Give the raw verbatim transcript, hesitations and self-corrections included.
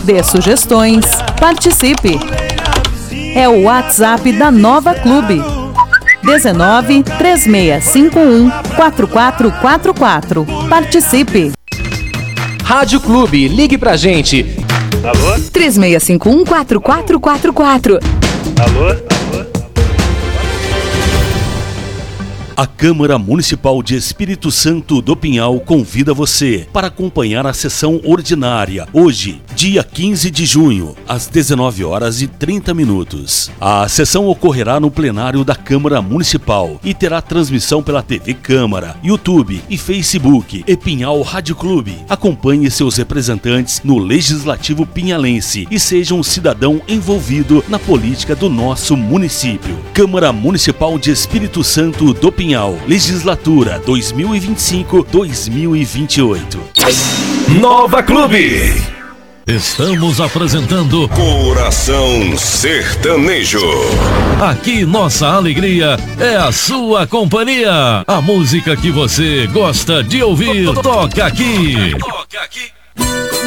Dê sugestões, participe. É o WhatsApp da Nova Clube. dezenove, três seis cinco um, quatro quatro quatro quatro. Participe. Rádio Clube, ligue pra gente. Alô? três seis cinco um, quatro quatro quatro quatro. Alô? Alô? A Câmara Municipal de Espírito Santo do Pinhal convida você para acompanhar a sessão ordinária hoje, dia quinze de junho, às dezenove horas e trinta minutos. A sessão ocorrerá no plenário da Câmara Municipal e terá transmissão pela T V Câmara, YouTube e Facebook e Pinhal Rádio Clube. Acompanhe seus representantes no Legislativo pinhalense e seja um cidadão envolvido na política do nosso município. Câmara Municipal de Espírito Santo do Pinhal. Pinhal, Legislatura dois mil e vinte e cinco a dois mil e vinte e oito. Nova Clube. Estamos apresentando Coração Sertanejo. Aqui nossa alegria é a sua companhia. A música que você gosta de ouvir toca aqui. Toca aqui.